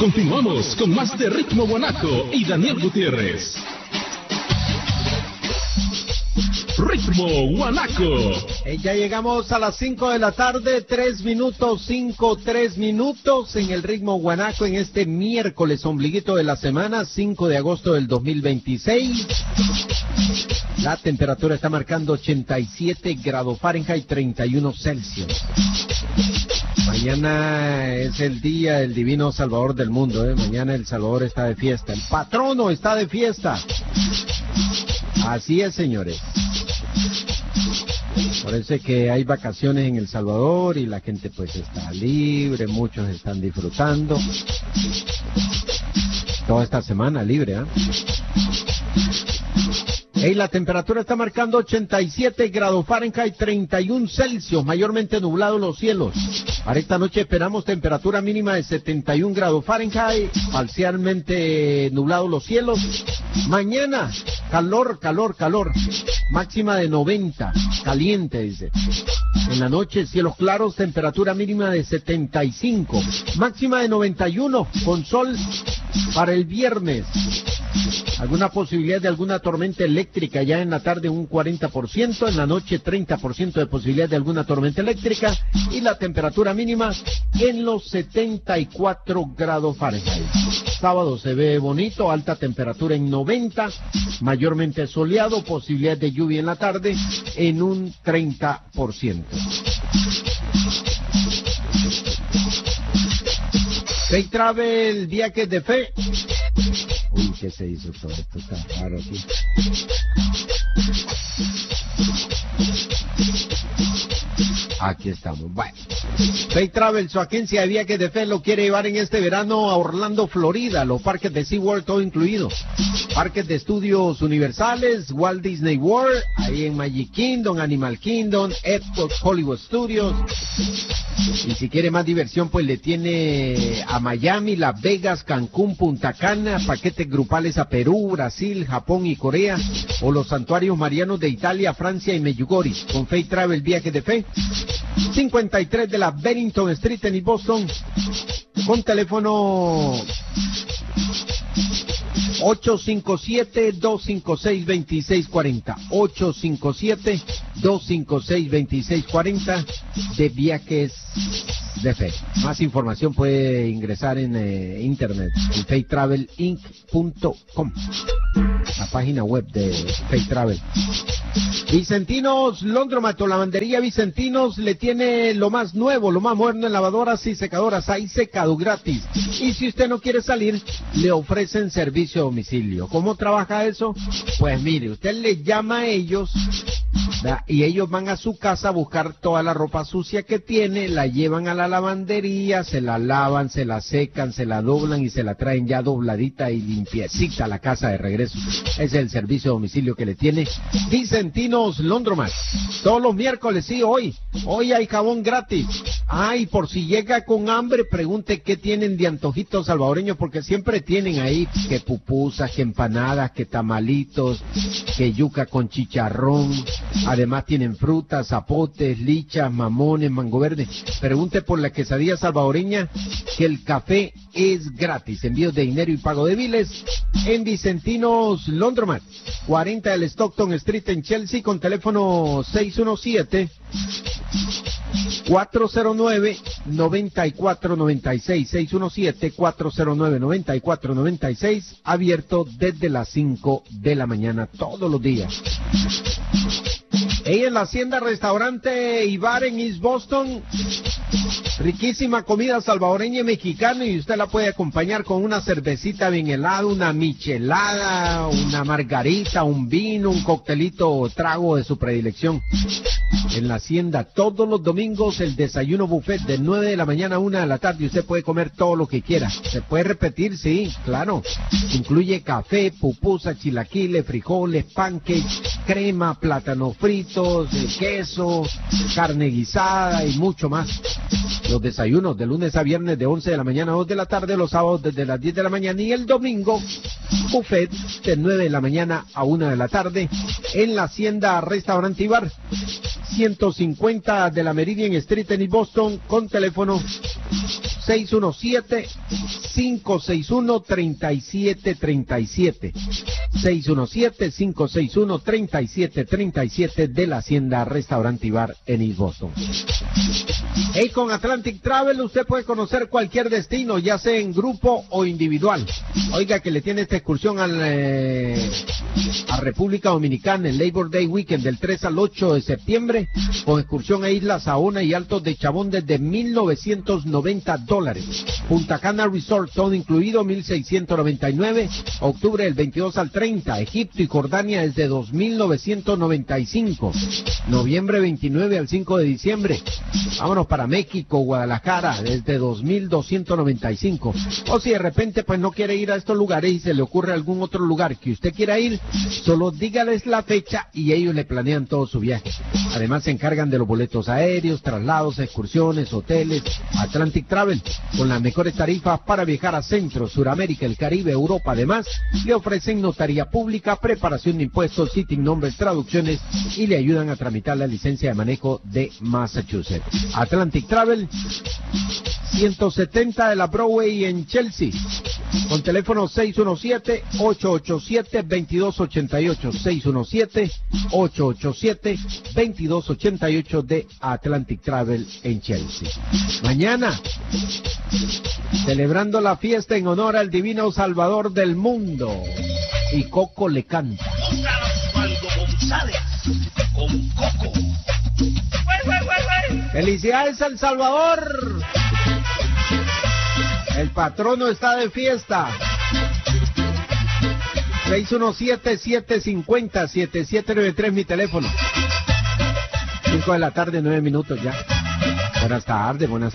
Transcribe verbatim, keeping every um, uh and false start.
Continuamos con más de Ritmo Guanaco y Daniel Gutiérrez. Ritmo Guanaco. Eh, ya llegamos a las cinco de la tarde, tres minutos, cinco, tres minutos en el Ritmo Guanaco en este miércoles ombliguito de la semana, cinco de agosto del dos mil veintiséis. La temperatura está marcando ochenta y siete grados Fahrenheit, treinta y uno Celsius. Mañana es el día del divino Salvador del mundo, ¿eh? Mañana El Salvador está de fiesta, el patrono está de fiesta. Así es, señores. Parece que hay vacaciones en El Salvador y la gente pues está libre, muchos están disfrutando. Toda esta semana libre, ¿ah? ¿eh? Hey, la temperatura está marcando ochenta y siete grados Fahrenheit, treinta y uno Celsius, mayormente nublado los cielos. Para esta noche esperamos temperatura mínima de setenta y un grados Fahrenheit, parcialmente nublado los cielos. Mañana, calor, calor, calor, máxima de noventa, caliente, dice. En la noche, cielos claros, temperatura mínima de setenta y cinco, máxima de noventa y uno, con sol para el viernes. Alguna posibilidad de alguna tormenta eléctrica ya en la tarde, un cuarenta por ciento, en la noche treinta por ciento de posibilidad de alguna tormenta eléctrica y la temperatura mínima en los setenta y cuatro grados Fahrenheit. Sábado se ve bonito, alta temperatura en noventa, mayormente soleado, posibilidad de lluvia en la tarde en un treinta por ciento. Fay Travel, viajes de fe. Uy, ¿qué se hizo todo esto? Está raro aquí. Aquí estamos. Bueno. Fay Travel, su agencia de viajes de fe, lo quiere llevar en este verano a Orlando, Florida. Los parques de SeaWorld, todo incluido. Parques de estudios universales, Walt Disney World, ahí en Magic Kingdom, Animal Kingdom, Epcot, Hollywood Studios. Y si quiere más diversión, pues le tiene a Miami, Las Vegas, Cancún, Punta Cana, paquetes grupales a Perú, Brasil, Japón y Corea, o los santuarios marianos de Italia, Francia y Medjugorje. Con Fay Travel, viajes de fe. cincuenta y tres de la Bennington Street en Boston, con teléfono ocho cinco siete, dos cinco seis, dos seis cuatro cero, ocho cinco siete, dos cinco seis, dos seis cuatro cero, de viajes de fe. Más información puede ingresar en eh, internet, en fay travel inc punto com, la página web de Fay Travel. Vicentinos Laundromat, lavandería Vicentinos le tiene lo más nuevo, lo más moderno en lavadoras y secadoras, hay secado gratis. Y si usted no quiere salir, le ofrecen servicio a domicilio. ¿Cómo trabaja eso? Pues mire, usted le llama a ellos, ¿verdad? Y ellos van a su casa a buscar toda la ropa sucia que tiene, la llevan a la lavandería, se la lavan, se la secan, se la doblan y se la traen ya dobladita y limpiecita a la casa de regreso. Ese es el servicio a domicilio que le tiene Vicentinos Laundromat. Todos los miércoles, sí, hoy. Hoy hay jabón gratis. Ay, por si llega con hambre, pregunte qué tienen de antojitos salvadoreños, porque siempre tienen ahí que pupusas, que empanadas, que tamalitos, que yuca con chicharrón. Además tienen frutas, zapotes, lichas, mamones, mango verde. Pregunte por la quesadilla salvadoreña, que el café es gratis. Envíos de dinero y pago de biles en Vicentinos Laundromat, cuarenta del Stockton Street en Chelsea, con teléfono seis uno siete, cuatro cero nueve, nueve cuatro nueve seis, seis uno siete, cuatro cero nueve, nueve cuatro nueve seis, abierto desde las cinco de la mañana todos los días. Ella en la Hacienda Restaurante y Bar en East Boston, riquísima comida salvadoreña y mexicana, y usted la puede acompañar con una cervecita bien helada, una michelada, una margarita, un vino, un coctelito o trago de su predilección. En la Hacienda, todos los domingos, el desayuno buffet de nueve de la mañana a una de la tarde. Usted puede comer todo lo que quiera. Se puede repetir, sí, claro. Incluye café, pupusa, chilaquiles, frijoles, pancakes, crema, plátano fritos, queso, carne guisada y mucho más. Los desayunos de lunes a viernes de once de la mañana a dos de la tarde, los sábados desde las diez de la mañana, y el domingo buffet de nueve de la mañana a una de la tarde en la Hacienda Restaurante y Bar, ciento cincuenta de la Meridian Street en East Boston, con teléfono seis uno siete, cinco seis uno, tres siete tres siete. seis uno siete, cinco seis uno, tres siete tres siete de la Hacienda Restaurante y Bar en East Boston. Y con Atlantic Travel usted puede conocer cualquier destino, ya sea en grupo o individual. Oiga que le tiene esta excursión al, eh, a República Dominicana en Labor Day Weekend del tres al ocho de septiembre, con excursión a Islas Saona y Altos de Chabón desde mil novecientos noventa dólares. Punta Cana Resort, todo incluido, mil seiscientos noventa y nueve. Octubre del veintidós al treinta. Egipto y Jordania desde dos mil novecientos noventa y cinco. Noviembre veintinueve al cinco de diciembre. Vámonos para México, Guadalajara, desde dos mil doscientos noventa y cinco. O si de repente pues no quiere ir a estos lugares y se le ocurre algún otro lugar que usted quiera ir, solo dígales la fecha y ellos le planean todo su viaje. Además se encargan de los boletos aéreos, traslados, excursiones, hoteles. Atlantic Travel, con las mejores tarifas para viajar a Centro, Suramérica, el Caribe, Europa. Además, le ofrecen notaría pública, preparación de impuestos, sitting numbers, traducciones y le ayudan a tramitar la licencia de manejo de Massachusetts. Atlantic Travel, ciento setenta de la Broadway en Chelsea, con teléfono seis uno siete, ocho ocho siete, dos dos ocho ocho, seis uno siete, ocho ocho siete, dos dos ocho ocho de Atlantic Travel en Chelsea. Mañana, celebrando la fiesta en honor al divino Salvador del mundo, y Coco le canta. González con Coco. ¡Felicidades, El Salvador! El patrono está de fiesta. seis uno siete, siete cinco cero, siete siete nueve tres mi teléfono. cinco de la tarde, nueve minutos ya. Buenas tardes, buenas